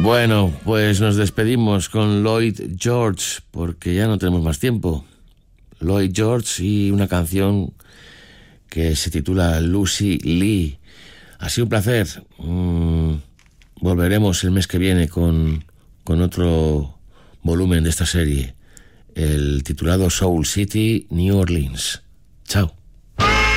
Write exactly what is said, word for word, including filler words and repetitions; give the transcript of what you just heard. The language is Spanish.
Bueno, pues nos despedimos con Lloyd George, porque ya no tenemos más tiempo. Lloyd George y una canción que se titula Lucy Lee. Ha sido un placer. Mm, volveremos el mes que viene con, con otro volumen de esta serie, el titulado Soul City, New Orleans. Chao.